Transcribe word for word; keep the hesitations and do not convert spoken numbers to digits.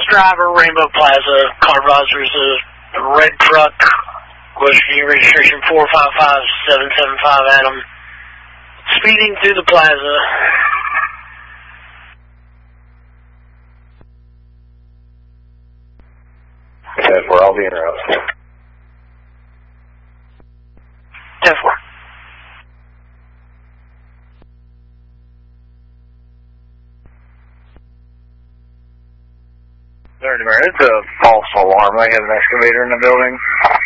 driver, Rainbow Plaza, Carbuzzers, a red truck, West Virginia registration four five five seven seven five Adam, speeding through the plaza. ten four, I'll be in route. ten four. Third, it's a false alarm. I have an excavator in the building.